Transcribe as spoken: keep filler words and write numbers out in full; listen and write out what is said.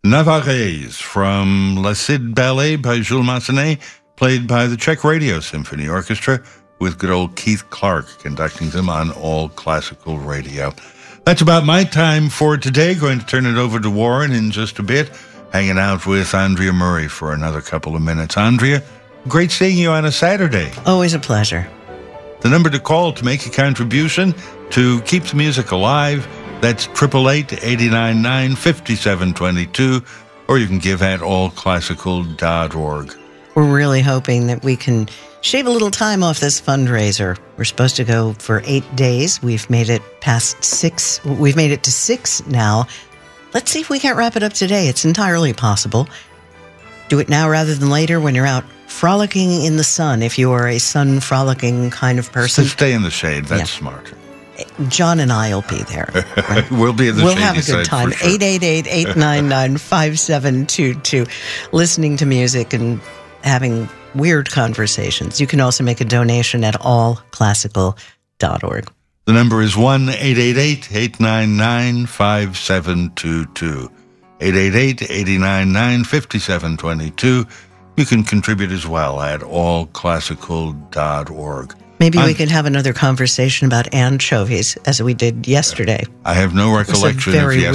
Navarrese from La Cid Ballet by Jules Massenet, played by the Czech Radio Symphony Orchestra, with good old Keith Clark conducting them on All Classical Radio. That's about my time for today. Going to turn it over to Warren in just a bit, hanging out with Andrea Murray for another couple of minutes. Andrea, great seeing you on a Saturday. Always a pleasure. The number to call to make a contribution to keep the music alive, that's eight eight eight, eight nine nine, five seven two two, or you can give at all classical dot org. We're really hoping that we can shave a little time off this fundraiser. We're supposed to go for eight days. We've made it past six. We've made it to six now. Let's see if we can't wrap it up today. It's entirely possible. Do it now rather than later when you're out frolicking in the sun, if you are a sun frolicking kind of person. So stay in the shade. That's yeah. smart. John and I will be there. Right? we'll be in the We'll shady have a good side time. for sure. eight eight eight, eight nine nine, five seven two two. Listening to music and having weird conversations. You can also make a donation at all classical dot org. The number is one eight eight eight, eight nine nine, five seven two two. eight eight eight, eight nine nine, five seven two two. You can contribute as well at all classical dot org. Maybe I'm, we could have another conversation about anchovies, as we did yesterday. I have no recollection of yesterday.